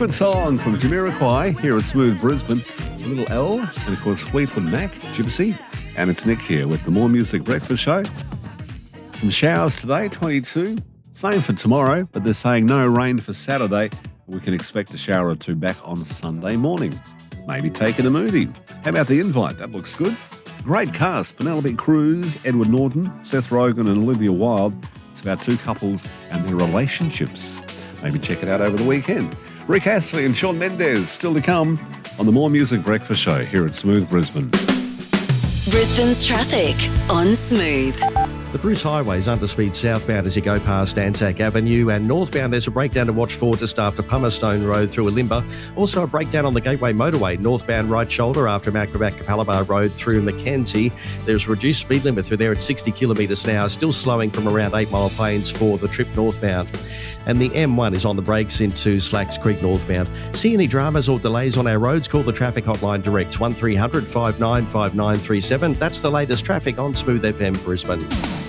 Good song from Jamiroquai here at Smooth Brisbane. A little L and of course Fleetwood Mac, Gypsy. And it's Nick here with the More Music Breakfast Show. Some showers today, 22. Same for tomorrow, but they're saying no rain for Saturday. We can expect a shower or two back on Sunday morning. Maybe taking a movie. How about The Invite? That looks good. Great cast. Penelope Cruz, Edward Norton, Seth Rogen and Olivia Wilde. It's about two couples and their relationships. Maybe check it out over the weekend. Rick Astley and Shawn Mendes still to come on the More Music Breakfast Show here at Smooth Brisbane. Brisbane's traffic on Smooth. The Bruce Highway is underspeed southbound as you go past Anzac Avenue, and northbound there's a breakdown to watch for just after Pumerstone Road through Alimba. Also a breakdown on the Gateway Motorway, northbound right shoulder after Macrobat Capalaba Road through Mackenzie. There's a reduced speed limit through there at 60 kilometres an hour, still slowing from around 8 Mile Plains for the trip northbound. And the M1 is on the brakes into Slacks Creek northbound. See any dramas or delays on our roads? Call the traffic hotline direct 1300 595937. That's the latest traffic on Smooth FM Brisbane.